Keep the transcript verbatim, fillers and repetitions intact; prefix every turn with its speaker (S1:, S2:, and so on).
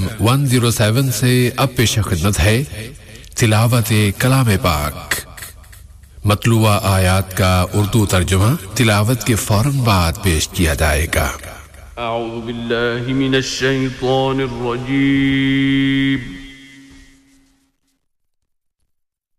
S1: एक सौ सात से अब पेश खिदमत है तिलावत कलाम पाक। मतलूआ आयात का उर्दू तर्जुमा तिलावत के फौरन बाद पेश किया जाएगा।
S2: अऊज़ु बिल्लाहि मिनश शैतानिर रजीम।